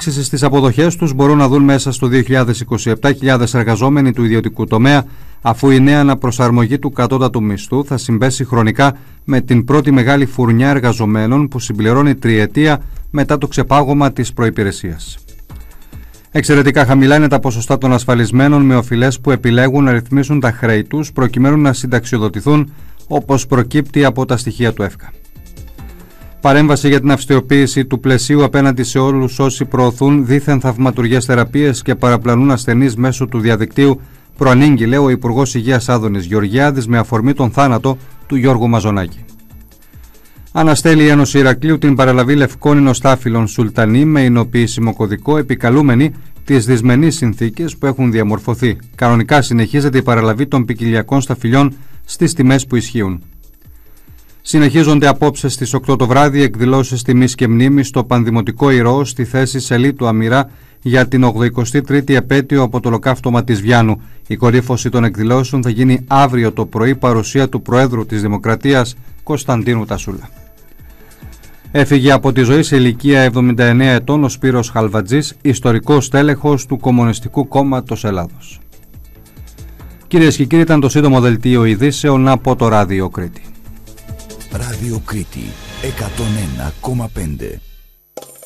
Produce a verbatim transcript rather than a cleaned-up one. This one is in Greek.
αύξηση στις αποδοχές τους μπορούν να δουν μέσα στο δύο χιλιάδες είκοσι επτά χιλιάδες εργαζόμενοι του ιδιωτικού τομέα, αφού η νέα αναπροσαρμογή του κατώτατου μισθού θα συμπέσει χρονικά με την πρώτη μεγάλη φουρνιά εργαζομένων που συμπληρώνει τριετία μετά το ξεπάγωμα της προϋπηρεσίας. Εξαιρετικά χαμηλά είναι τα ποσοστά των ασφαλισμένων με οφειλές που επιλέγουν να ρυθμίσουν τα χρέη τους προκειμένου να συνταξιοδοτηθούν, όπως προκύπτει από τα στοιχεία του ΕΦΚΑ. Παρέμβαση για την αυστηροποίηση του πλαισίου απέναντι σε όλους όσοι προωθούν δίθεν θαυματουργές θεραπείες και παραπλανούν ασθενείς μέσω του διαδικτύου, προανήγγειλε ο Υπουργός Υγείας Άδωνης Γεωργιάδης με αφορμή τον θάνατο του Γιώργου Μαζονάκη. Αναστέλει η Ένωση Ηρακλείου την παραλαβή λευκόνινων στάφυλων Σουλτανί με εινοποιήσιμο κωδικό, επικαλούμενη τις δυσμενείς συνθήκες που έχουν διαμορφωθεί. Κανονικά συνεχίζεται η παραλαβή των ποικιλιακών σταφυλιών στις τιμές που ισχύουν. Συνεχίζονται απόψε στις οκτώ το βράδυ εκδηλώσεις τιμής και μνήμης στο Πανδημοτικό Ηρώο στη θέση Σελίτου Αμυρά για την ογδοηκοστή τρίτη επέτειο από το ολοκαύτωμα της Βιάνου. Η κορύφωση των εκδηλώσεων θα γίνει αύριο το πρωί, παρουσία του Προέδρου της Δημοκρατίας Κωνσταντίνου Τασούλα. Έφυγε από τη ζωή σε ηλικία εβδομήντα εννέα ετών ο Σπύρος Χαλβατζής, ιστορικός τέλεχος του Κομμουνιστικού Κόμματος Ελλάδος. Κυρίες και κύριοι, ήταν το σύντομο δελτίο ειδήσεων από το Ράδιο Κρήτη. Ράδιο Κρήτη εκατόν ένα κόμμα πέντε.